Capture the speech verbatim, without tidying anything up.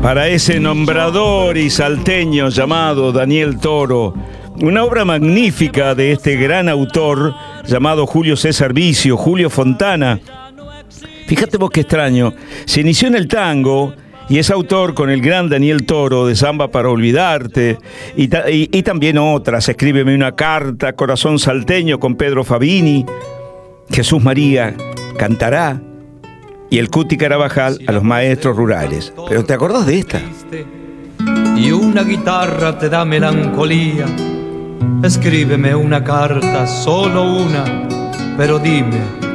Para ese nombrador y salteño llamado Daniel Toro, una obra magnífica de este gran autor llamado Julio César Vicio, Julio Fontana. Fíjate vos qué extraño, se inició en el tango y es autor con el gran Daniel Toro de Samba para Olvidarte y, ta- y, y también otras. Escríbeme una carta, Corazón Salteño con Pedro Fabini, Jesús María Cantará y el Cuti Carabajal a los maestros rurales. Pero ¿te acordás de esta? Y una guitarra te da melancolía. Escríbeme una carta, solo una, pero dime